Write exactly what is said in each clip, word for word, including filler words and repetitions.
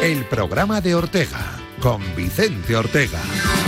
el programa de Ortega, con Vicente Ortega.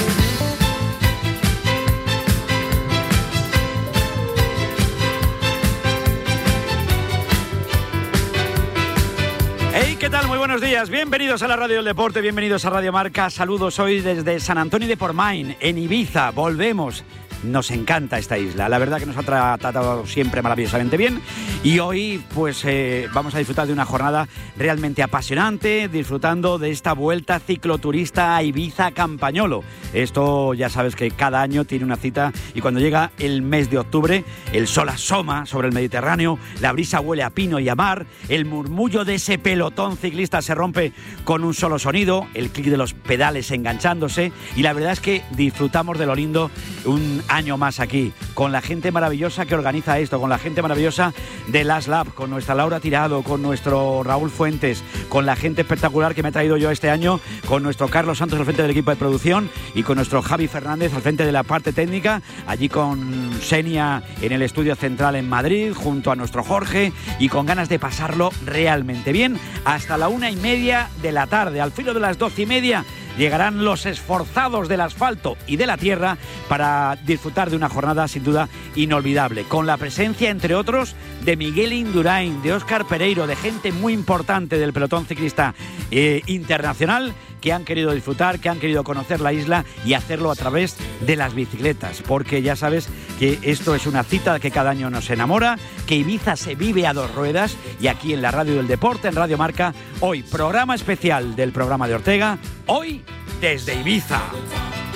Hey, ¿qué tal? Muy buenos días. Bienvenidos a la Radio del Deporte, bienvenidos a Radio Marca. Saludos hoy desde San Antonio de Portmain, en Ibiza. Volvemos. Nos encanta esta isla, la verdad que nos ha tratado siempre maravillosamente bien y hoy pues eh, vamos a disfrutar de una jornada realmente apasionante, disfrutando de esta vuelta cicloturista a Ibiza Campañolo. Esto ya sabes que cada año tiene una cita y cuando llega el mes de octubre el sol asoma sobre el Mediterráneo, la brisa huele a pino y a mar, el murmullo de ese pelotón ciclista se rompe con un solo sonido, el clic de los pedales enganchándose y la verdad es que disfrutamos de lo lindo un año más aquí, con la gente maravillosa que organiza esto, con la gente maravillosa de Last Lap, con nuestra Laura Tirado, con nuestro Raúl Fuentes, con la gente espectacular que me he traído yo este año, con nuestro Carlos Santos al frente del equipo de producción y con nuestro Javi Fernández al frente de la parte técnica, allí con Xenia en el estudio central en Madrid, junto a nuestro Jorge y con ganas de pasarlo realmente bien hasta la una y media de la tarde. Al filo de las doce y media llegarán los esforzados del asfalto y de la tierra para disfrutar de una jornada sin duda inolvidable, con la presencia, entre otros, de Miguel Indurain, de Óscar Pereiro, de gente muy importante del pelotón ciclista eh, internacional que han querido disfrutar, que han querido conocer la isla y hacerlo a través de las bicicletas, porque ya sabes que esto es una cita que cada año nos enamora, que Ibiza se vive a dos ruedas y aquí en la Radio del Deporte, en Radio Marca, hoy programa especial del programa de Ortega, hoy desde Ibiza.